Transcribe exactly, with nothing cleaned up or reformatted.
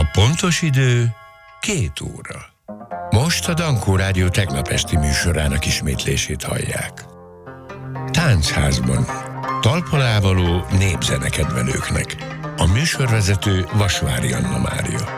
pontos idő két óra. Most a Dankó Rádió tegnap esti műsorának ismétlését hallják. Táncházban. Talpalávaló népzenekedvelőknek. A műsorvezető Vasvári Anna Mária.